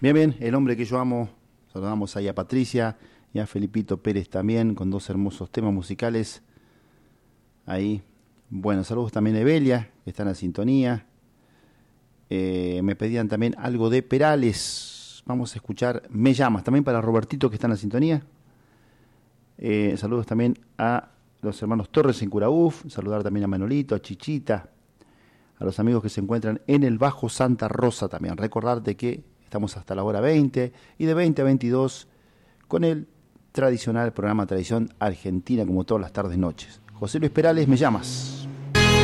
Bien, bien, el hombre que yo amo. Saludamos ahí a Patricia y a Felipito Pérez también, con dos hermosos temas musicales. Ahí. Bueno, saludos también a Evelia, que está en la sintonía. Me pedían también algo de Perales. Vamos a escuchar Me Llamas, también para Robertito, que está en la sintonía. Saludos también a los hermanos Torres en Curaúf. Saludar también a Manolito, a Chichita, a los amigos que se encuentran en el Bajo Santa Rosa también. Recordarte que estamos hasta la hora 20 y de 20 a 22 con el tradicional programa Tradición Argentina, como todas las tardes noches. José Luis Perales, Me Llamas.